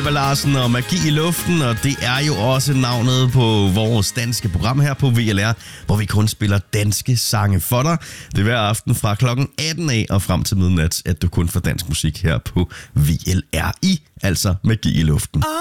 Eva Larsen og Magi i luften, og det er jo også navnet på vores danske program her på VLR, hvor vi kun spiller danske sange for dig. Det er hver aften fra klokken 18 af og frem til midnat, at du kun får dansk musik her på VLR altså Magi i luften.